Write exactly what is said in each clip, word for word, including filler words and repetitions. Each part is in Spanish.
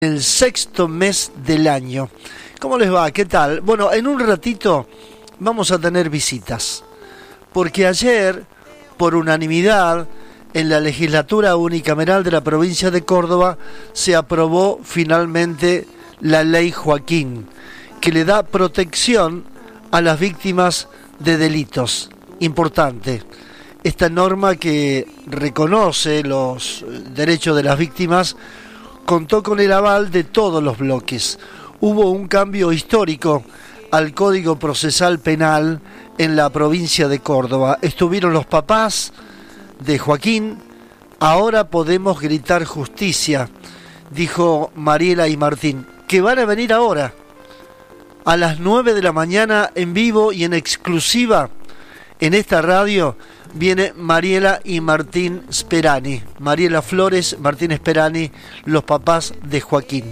El sexto mes del año. ¿Cómo les va? ¿Qué tal? Bueno, en un ratito vamos a tener visitas, porque ayer, por unanimidad, en la legislatura unicameral de la provincia de Córdoba, se aprobó finalmente la ley Joaquín, que le da protección a las víctimas de delitos. Importante. Esta norma que reconoce los derechos de las víctimas contó con el aval de todos los bloques. Hubo un cambio histórico al Código Procesal Penal en la provincia de Córdoba. Estuvieron los papás de Joaquín. Ahora podemos gritar justicia, dijo Mariela y Martín, que van a venir ahora a las nueve de la mañana en vivo y en exclusiva en esta radio. Viene Mariela y Martín Sperani, Mariela Flores, Martín Sperani, los papás de Joaquín.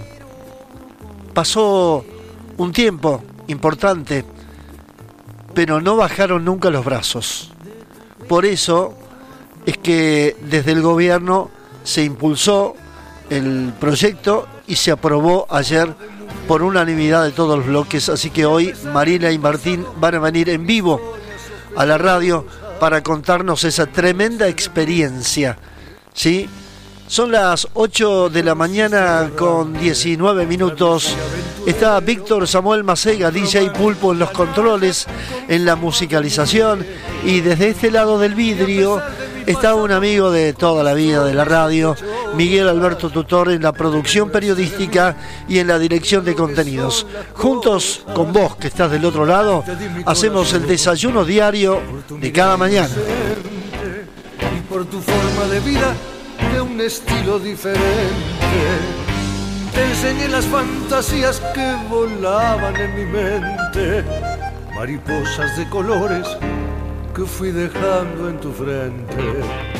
Pasó un tiempo importante, pero no bajaron nunca los brazos. Por eso es que desde el gobierno se impulsó el proyecto y se aprobó ayer por unanimidad de todos los bloques. Así que hoy Mariela y Martín van a venir en vivo a la radio para contarnos esa tremenda experiencia, ¿sí? Son las ocho de la mañana con diecinueve minutos. Está Víctor Samuel Macega, D J Pulpo en los controles, en la musicalización. Y desde este lado del vidrio está un amigo de toda la vida de la radio, Miguel Alberto Tutor, en la producción periodística y en la dirección de contenidos. Juntos con vos, que estás del otro lado, hacemos el desayuno diario de cada mañana. Y por tu forma de vida, de un estilo diferente, te enseñé las fantasías que volaban en mi mente, mariposas de colores que fui dejando en tu frente.